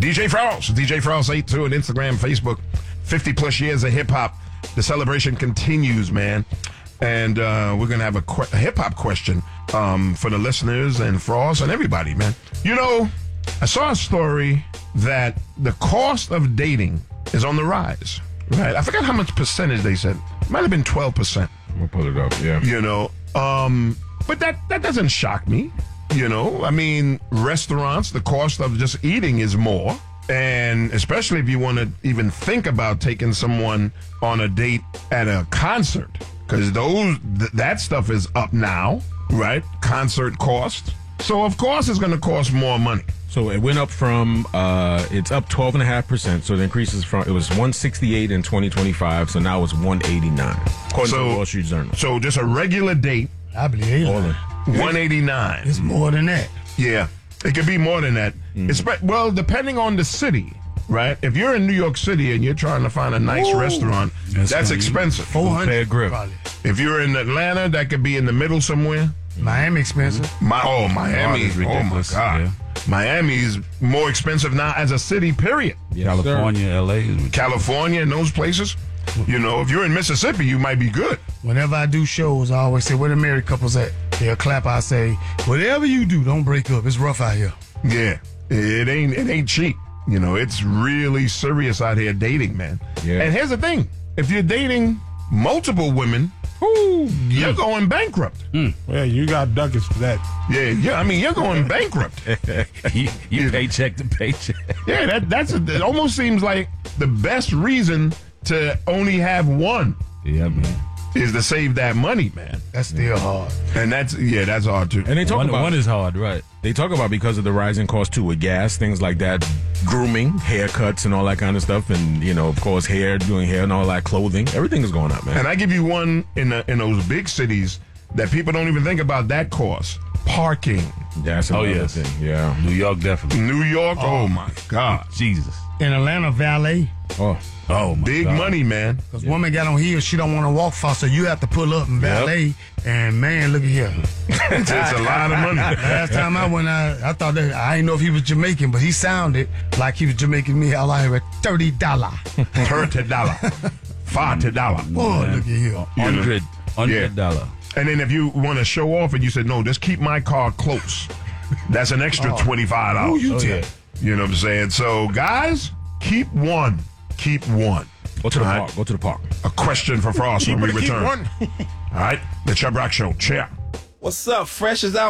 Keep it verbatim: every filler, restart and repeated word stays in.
D J Frost, D J Frost eighty-two on Instagram, Facebook. fifty plus years of hip hop. The celebration continues, man. And uh, we're going to have a, que- a hip hop question um, for the listeners and Frost and everybody, man. You know, I saw a story that the cost of dating is on the rise, right? I forgot how much percentage they said. It might have been twelve percent. We'll pull it up, yeah. You know, um, but that, that doesn't shock me. You know, I mean, restaurants, the cost of just eating is more. And especially if you want to even think about taking someone on a date at a concert, because those th- that stuff is up now, right? Concert cost. So, of course, it's going to cost more money. So it went up from, uh, it's up twelve point five percent. So it increases from, it was one sixty-eight in twenty twenty-five. So now it's one eighty-nine. According so, to the Wall Street Journal. So just a regular date. I believe it. one eighty-nine. It's more than that. Yeah. It could be more than that. Mm. It's, well, depending on the city, right? If you're in New York City and you're trying to find a nice Ooh. restaurant, that's, that's expensive. four hundred grip. If you're in Atlanta, that could be in the middle somewhere. Miami expensive. My oh Miami, oh, oh my God, yeah. Miami is more expensive now as a city. Period. Yes, California, sir. L A, California, and those places. You know, if you're in Mississippi, you might be good. Whenever I do shows, I always say, "Where the married couples at?" They'll clap. I say, "Whatever you do, don't break up. It's rough out here." Yeah, it ain't it ain't cheap. You know, it's really serious out here dating, man. Yeah. And here's the thing: if you're dating multiple women. Ooh, you're going bankrupt. Mm. Well, you got ducats for that. Yeah, yeah. I mean, you're going bankrupt. you you paycheck to paycheck. Yeah, that that's a, it. Almost seems like the best reason to only have one. Yeah, man. Is to save that money, man. That's still hard. And that's, yeah, that's hard too. And they talk one, about one is hard, right? They talk about because of the rising cost too with gas, things like that, grooming, haircuts, and all that kind of stuff, and you know, of course, hair, doing hair, and all that, clothing, everything is going up, man. And I give you one in the, in those big cities that people don't even think about that cost: parking. That's oh yes, thing. yeah. New York definitely. New York. Oh, oh my God, Jesus. In Atlanta, valet. Oh. Oh, my big God. money, man. Because yeah. woman got on heels, she don't want to walk far, so you have to pull up and valet. Yep. And man, look at here, it's a lot of money. Last time I went, I, I thought that I didn't know if he was Jamaican, but he sounded like he was Jamaican. Me, I like at thirty dollar, thirty dollar, forty dollar. Boy, look at here, hundred, hundred dollar. And then if you want to show off, and you said no, just keep my car close. That's an extra oh. twenty five dollars. You, oh, yeah. you know what I'm saying? So guys, keep one. Keep one. Go to the All park. right. Go to the park. A question for Frost when we return. All right. The Chubb Rock Show. Cheer. What's up? Fresh is out.